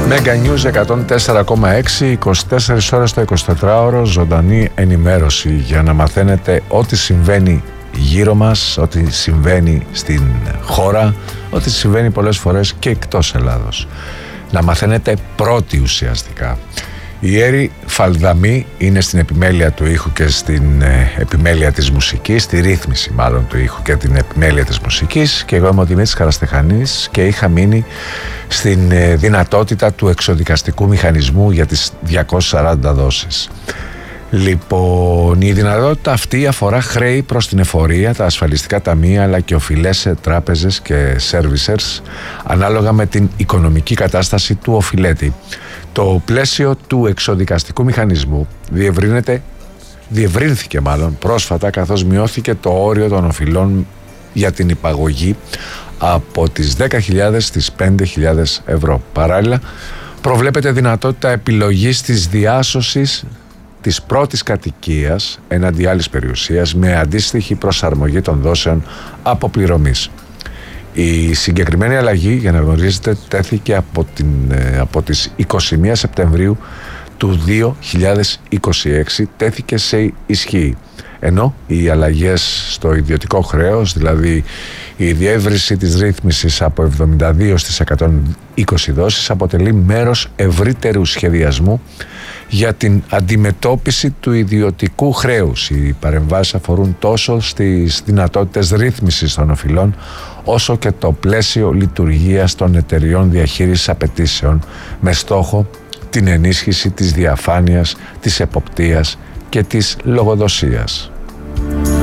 Mega News 104,6, 24 ώρες το 24ωρο, ζωντανή ενημέρωση για να μαθαίνετε ό,τι συμβαίνει γύρω μας, ό,τι συμβαίνει στην χώρα, ό,τι συμβαίνει πολλές φορές και εκτός Ελλάδος. Να μαθαίνετε πρώτοι ουσιαστικά. Η Έρη Φαλδαμή είναι στην επιμέλεια του ήχου και στην επιμέλεια της μουσικής, στη ρύθμιση μάλλον του ήχου και την επιμέλεια της μουσικής, και εγώ είμαι ο Δημήτρης Καραστεχανής και είχα μείνει στην δυνατότητα του εξοδικαστικού μηχανισμού για τις 240 δόσεις. Λοιπόν, η δυνατότητα αυτή αφορά χρέη προς την εφορία, τα ασφαλιστικά ταμεία αλλά και οφειλές σε τράπεζες και servicers ανάλογα με την οικονομική κατάσταση του οφειλέτη. Το πλαίσιο του εξοδικαστικού μηχανισμού διευρύνθηκε πρόσφατα, καθώς μειώθηκε το όριο των οφειλών για την υπαγωγή από τις 10.000 στις 5.000 ευρώ. Παράλληλα, προβλέπεται δυνατότητα επιλογής της διάσωσης της πρώτης κατοικίας έναντι άλλης περιουσίας με αντίστοιχη προσαρμογή των δόσεων αποπληρωμής. Η συγκεκριμένη αλλαγή, για να γνωρίζετε, τέθηκε από τις 21 Σεπτεμβρίου του 2026, τέθηκε σε ισχύ. Ενώ οι αλλαγές στο ιδιωτικό χρέος, δηλαδή η διεύρυνση της ρύθμισης από 72 στις 120 δόσεις, αποτελεί μέρος ευρύτερου σχεδιασμού για την αντιμετώπιση του ιδιωτικού χρέους. Οι παρεμβάσεις αφορούν τόσο στις δυνατότητες ρύθμισης των οφειλών, όσο και το πλαίσιο λειτουργίας των εταιριών διαχείρισης απαιτήσεων, με στόχο την ενίσχυση της διαφάνειας, της εποπτείας και της λογοδοσίας.